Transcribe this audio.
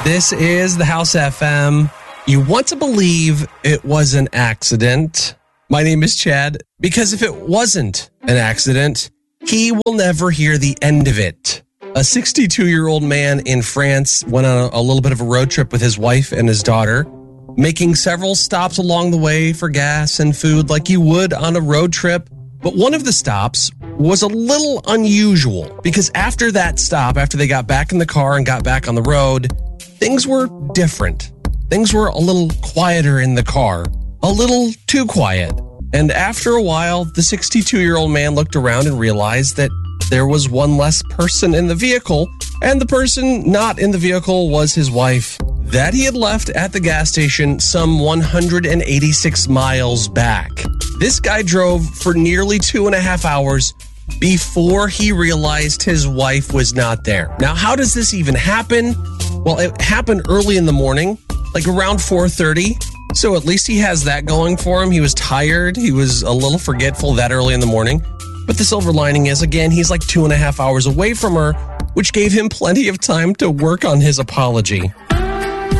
This is the House FM. You want to believe it was an accident. My name is Chad, because if it wasn't an accident, he will never hear the end of it. A 62-year-old man in France went on a little bit of a road trip with his wife and his daughter, making several stops along the way for gas and food like you would on a road trip. But one of the stops was a little unusual because after that stop, after they got back in the car and got back on the road, things were different. Things were a little quieter in the car, a little too quiet. And after a while, the 62-year-old man looked around and realized that there was one less person in the vehicle, and the person not in the vehicle was his wife that he had left at the gas station some 186 miles back. This guy drove for nearly 2.5 hours before he realized his wife was not there. Now, how does this even happen? Well, it happened early in the morning, like around 4:30. So at least he has that going for him. He was tired. He was a little forgetful that early in the morning. But the silver lining is, again, he's like 2.5 hours away from her, which gave him plenty of time to work on his apology.